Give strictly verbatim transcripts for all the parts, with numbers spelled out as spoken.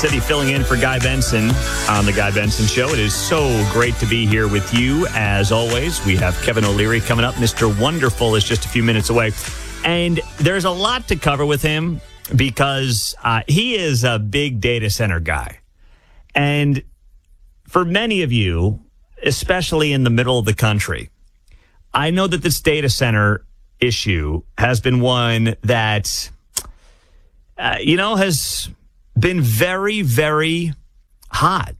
City, filling in for Guy Benson on The Guy Benson Show. It is so great to be here with you, as always. We have Kevin O'Leary coming up. Mister Wonderful is just a few minutes away. And there's a lot to cover with him because uh, he is a big data center guy. And for many of you, especially in the middle of the country, I know that this data center issue has been one that, uh, you know, has been very, very hot.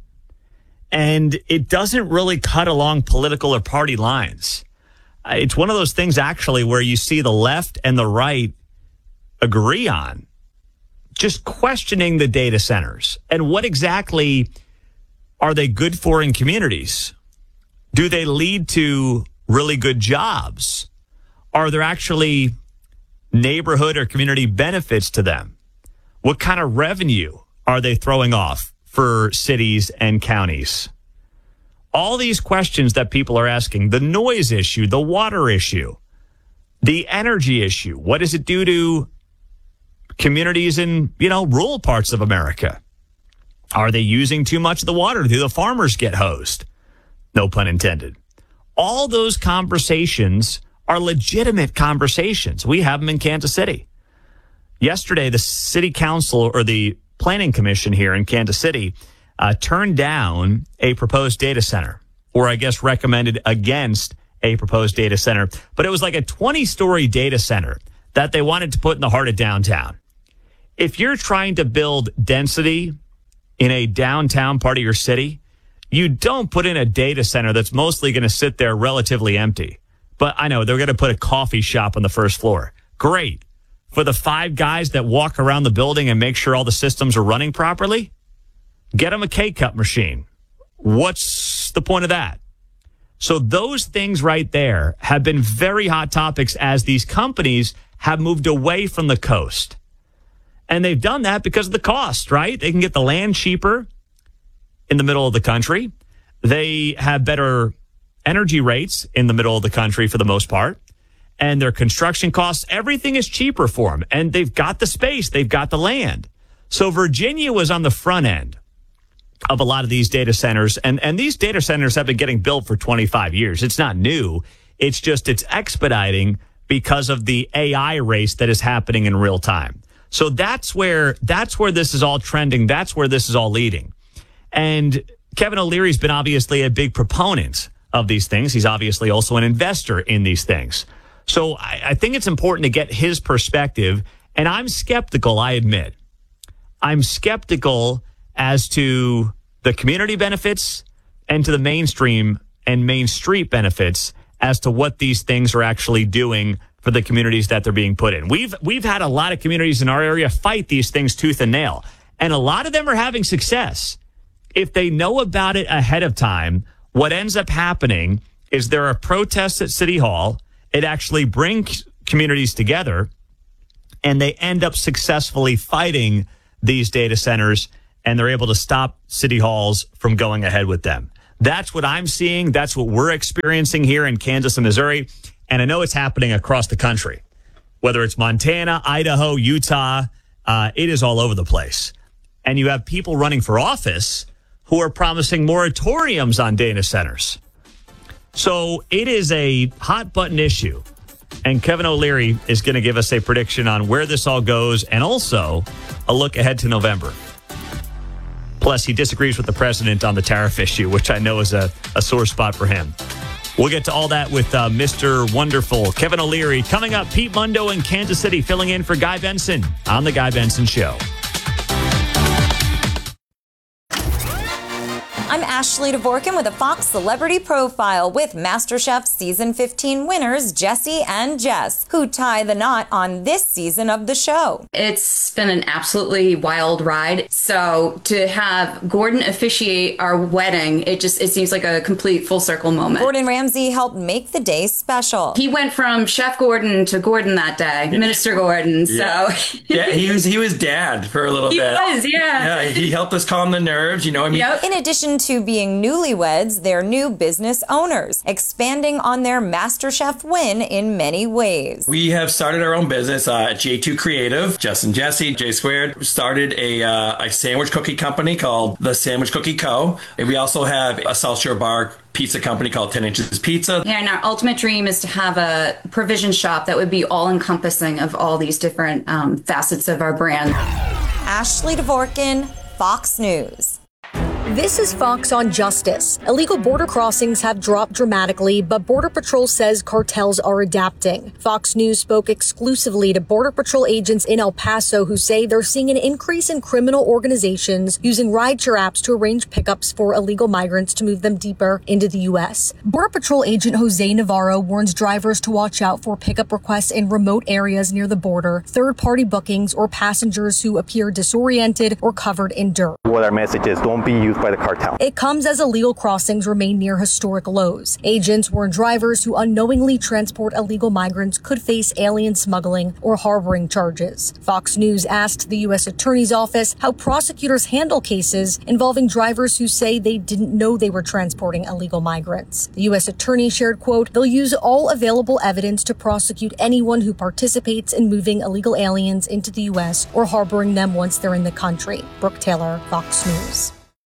And it doesn't really cut along political or party lines. Uh, it's one of those things, actually, where you see the left and the right agree on just questioning the data centers and what exactly are they good for in communities? Do they lead to really good jobs? Are there actually neighborhood or community benefits to them? What kind of revenue are they throwing off for cities and counties? All these questions that people are asking, the noise issue, the water issue, the energy issue, what does it do to communities in, you know, rural parts of America? Are they using too much of the water? Do the farmers get hosed? No pun intended. All those conversations are legitimate conversations. We have them in Kansas City. Yesterday, the city council or the planning commission here in Kansas City uh, turned down a proposed data center, or I guess recommended against a proposed data center. But it was like a twenty-story data center that they wanted to put in the heart of downtown. If you're trying to build density in a downtown part of your city, you don't put in a data center that's mostly going to sit there relatively empty. But I know they're going to put a coffee shop on the first floor. Great. For the five guys that walk around the building and make sure all the systems are running properly, get them a K-cup machine. What's the point of that? So those things right there have been very hot topics as these companies have moved away from the coast. And they've done that because of the cost, right? They can get the land cheaper in the middle of the country. They have better energy rates in the middle of the country for the most part. And their construction costs, everything is cheaper for them. And they've got the space. They've got the land. So Virginia was on the front end of a lot of these data centers. And, and these data centers have been getting built for twenty-five years. It's not new. It's just it's expediting because of the A I race that is happening in real time. So that's where that's where this is all trending. That's where this is all leading. And Kevin O'Leary's been obviously a big proponent of these things. He's obviously also an investor in these things. So I, I think it's important to get his perspective. And I'm skeptical, I admit. I'm skeptical as to the community benefits and to the mainstream and Main Street benefits as to what these things are actually doing for the communities that they're being put in. We've we've had a lot of communities in our area fight these things tooth and nail. And a lot of them are having success. If they know about it ahead of time, what ends up happening is there are protests at City Hall. It actually brings communities together, and they end up successfully fighting these data centers, and they're able to stop city halls from going ahead with them. That's what I'm seeing. That's what we're experiencing here in Kansas and Missouri. And I know it's happening across the country, whether it's Montana, Idaho, Utah, uh, it is all over the place. And you have people running for office who are promising moratoriums on data centers. So it is a hot button issue. And Kevin O'Leary is going to give us a prediction on where this all goes and also a look ahead to November. Plus, he disagrees with the president on the tariff issue, which I know is a, a sore spot for him. We'll get to all that with uh, Mister Wonderful, Kevin O'Leary. Coming up, Pete Mundo in Kansas City filling in for Guy Benson on The Guy Benson Show. I'm Ashley Dvorkin with a Fox Celebrity Profile with MasterChef Season fifteen winners Jesse and Jess, who tie the knot on this season of the show. It's been an absolutely wild ride. So to have Gordon officiate our wedding, it just it seems like a complete full circle moment. Gordon Ramsay helped make the day special. He went from Chef Gordon to Gordon that day, Minister Gordon. Yeah. So yeah, he was he was dad for a little he bit. He was, yeah. Yeah, he helped us calm the nerves, you know. I mean, yep. In addition into being newlyweds, they're new business owners, expanding on their MasterChef win in many ways. We have started our own business, uh, J two Creative. Jess and Jesse, J Squared, started a, uh, a sandwich cookie company called The Sandwich Cookie Co. And we also have a South Shore Bar pizza company called ten inches Pizza. Yeah, and our ultimate dream is to have a provision shop that would be all-encompassing of all these different um, facets of our brand. Ashley Dvorkin, Fox News. This is Fox on Justice. Illegal border crossings have dropped dramatically, but Border Patrol says cartels are adapting. Fox News spoke exclusively to Border Patrol agents in El Paso who say they're seeing an increase in criminal organizations using rideshare apps to arrange pickups for illegal migrants to move them deeper into the U S. Border Patrol agent Jose Navarro warns drivers to watch out for pickup requests in remote areas near the border, third-party bookings, or passengers who appear disoriented or covered in dirt. What our message is, don't be used by the cartel. It comes as illegal crossings remain near historic lows. Agents warn drivers who unknowingly transport illegal migrants could face alien smuggling or harboring charges. Fox News asked the U S Attorney's Office how prosecutors handle cases involving drivers who say they didn't know they were transporting illegal migrants. The U S Attorney shared, quote, "They'll use all available evidence to prosecute anyone who participates in moving illegal aliens into the U S or harboring them once they're in the country." Brooke Taylor, Fox News.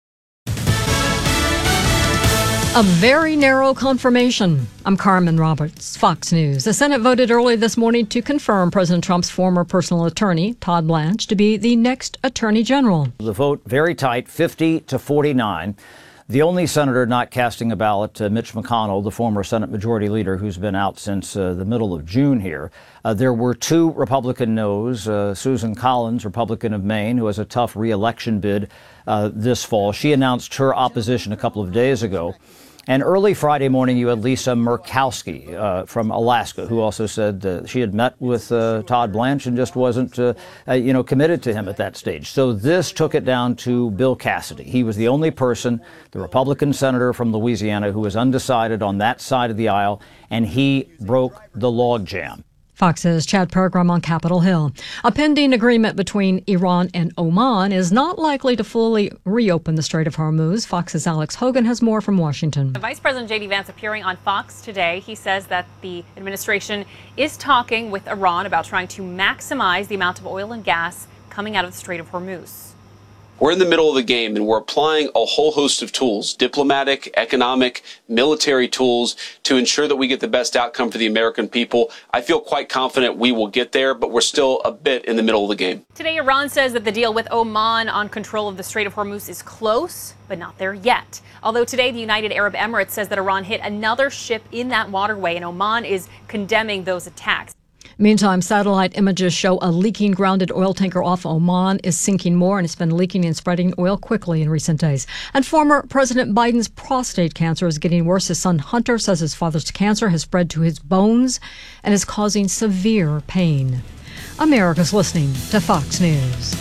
A very narrow confirmation. I'm Carmen Roberts, Fox News. The Senate voted early this morning to confirm President Trump's former personal attorney, Todd Blanche, to be the next attorney general. The vote very tight, fifty to forty-nine. The only senator not casting a ballot, uh, Mitch McConnell, the former Senate Majority Leader who's been out since uh, the middle of June here. Uh, there were two Republican noes. Uh, Susan Collins, Republican of Maine, who has a tough re-election bid uh, this fall. She announced her opposition a couple of days ago. And early Friday morning, you had Lisa Murkowski uh, from Alaska, who also said uh, she had met with uh, Todd Blanche and just wasn't, uh, uh, you know, committed to him at that stage. So this took it down to Bill Cassidy. He was the only person, the Republican senator from Louisiana, who was undecided on that side of the aisle, and he broke the logjam. Fox's Chad Pergram on Capitol Hill. A pending agreement between Iran and Oman is not likely to fully reopen the Strait of Hormuz. Fox's Alex Hogan has more from Washington. Vice President J D Vance appearing on Fox today. He says that the administration is talking with Iran about trying to maximize the amount of oil and gas coming out of the Strait of Hormuz. We're in the middle of the game, and we're applying a whole host of tools, diplomatic, economic, military tools, to ensure that we get the best outcome for the American people. I feel quite confident we will get there, but we're still a bit in the middle of the game. Today, Iran says that the deal with Oman on control of the Strait of Hormuz is close, but not there yet. Although today, the United Arab Emirates says that Iran hit another ship in that waterway, and Oman is condemning those attacks. Meantime, satellite images show a leaking grounded oil tanker off Oman is sinking more, and it's been leaking and spreading oil quickly in recent days. And former President Biden's prostate cancer is getting worse. His son Hunter says his father's cancer has spread to his bones and is causing severe pain. America's listening to Fox News.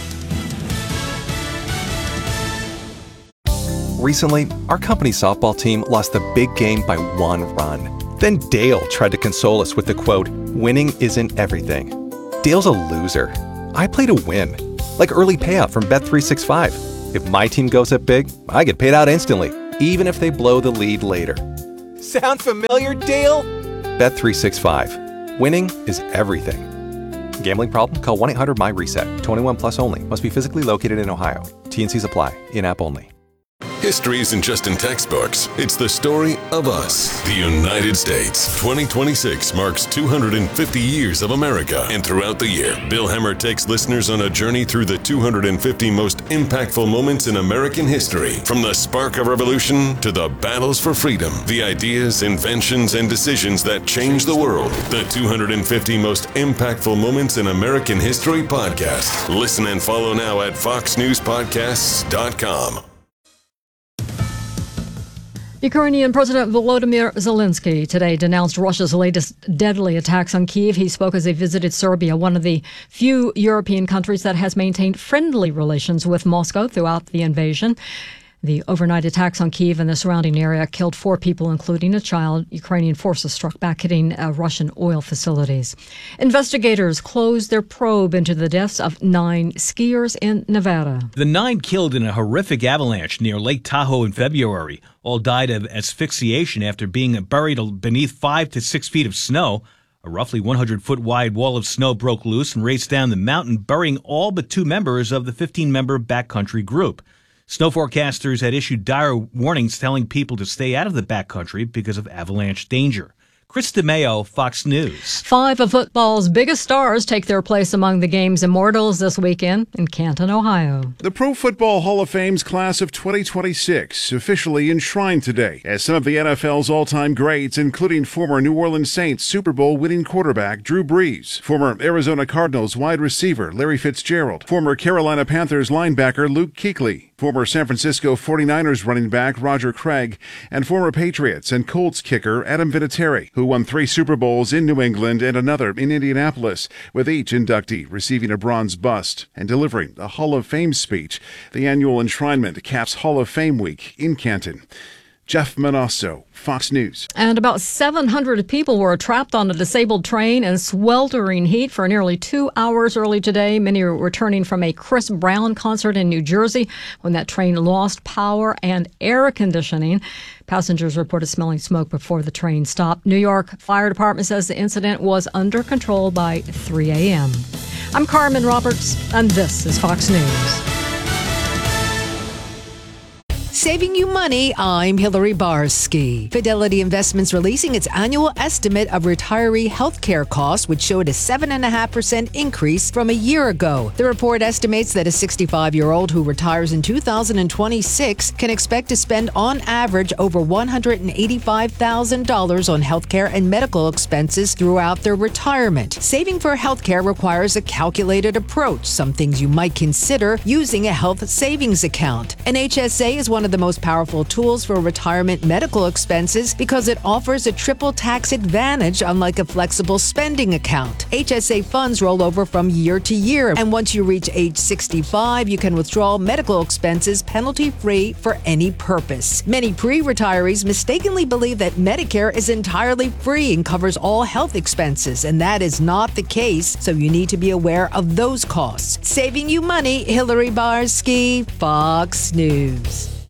Recently, our company softball team lost the big game by one run. Then Dale tried to console us with the quote, "Winning isn't everything." Dale's a loser. I play to win, like early payout from Bet three sixty-five. If my team goes up big, I get paid out instantly, even if they blow the lead later. Sound familiar, Dale? Bet three sixty-five. Winning is everything. Gambling problem? Call one eight hundred M Y reset. twenty-one plus only. Must be physically located in Ohio. T N Cs apply. In-app only. History isn't just in textbooks. It's the story of us, the United States. twenty twenty-six marks two hundred fifty years of America. And throughout the year, Bill Hemmer takes listeners on a journey through the two hundred fifty most impactful moments in American history. From the spark of revolution to the battles for freedom, the ideas, inventions, and decisions that changed the world. The two hundred fifty most impactful moments in American history podcast. Listen and follow now at fox news podcasts dot com. Ukrainian President Volodymyr Zelensky today denounced Russia's latest deadly attacks on Kyiv. He spoke as he visited Serbia, one of the few European countries that has maintained friendly relations with Moscow throughout the invasion. The overnight attacks on Kyiv and the surrounding area killed four people, including a child. Ukrainian forces struck back, hitting uh, Russian oil facilities. Investigators closed their probe into the deaths of nine skiers in Nevada. The nine killed in a horrific avalanche near Lake Tahoe in February all died of asphyxiation after being buried beneath five to six feet of snow. A roughly one hundred foot wide wall of snow broke loose and raced down the mountain, burying all but two members of the fifteen member backcountry group. Snow forecasters had issued dire warnings telling people to stay out of the backcountry because of avalanche danger. Chris DeMeo, Fox News. Five of football's biggest stars take their place among the game's immortals this weekend in Canton, Ohio. The Pro Football Hall of Fame's class of twenty twenty-six officially enshrined today as some of the N F L's all-time greats, including former New Orleans Saints Super Bowl winning quarterback Drew Brees, former Arizona Cardinals wide receiver Larry Fitzgerald, former Carolina Panthers linebacker Luke Kuechly, former San Francisco forty-niners running back Roger Craig, and former Patriots and Colts kicker Adam Vinatieri, who won three Super Bowls in New England and another in Indianapolis, with each inductee receiving a bronze bust and delivering a Hall of Fame speech. The annual enshrinement caps Hall of Fame week in Canton. Jeff Manasso, Fox News. And about seven hundred people were trapped on a disabled train in sweltering heat for nearly two hours early today. Many were returning from a Chris Brown concert in New Jersey when that train lost power and air conditioning. Passengers reported smelling smoke before the train stopped. New York Fire Department says the incident was under control by three a.m. I'm Carmen Roberts, and this is Fox News. Saving you money, I'm Hillary Barsky. Fidelity Investments releasing its annual estimate of retiree health care costs, which showed a seven point five percent increase from a year ago. The report estimates that a sixty-five-year-old who retires in two thousand twenty-six can expect to spend on average over one hundred eighty-five thousand dollars on health care and medical expenses throughout their retirement. Saving for health care requires a calculated approach, some things you might consider using a health savings account. An H S A is one of the most powerful tools for retirement medical expenses because it offers a triple tax advantage, unlike a flexible spending account. H S A funds roll over from year to year, and once you reach age sixty-five, you can withdraw medical expenses penalty-free for any purpose. Many pre-retirees mistakenly believe that Medicare is entirely free and covers all health expenses, and that is not the case, so you need to be aware of those costs. Saving you money, Hillary Barsky, Fox News.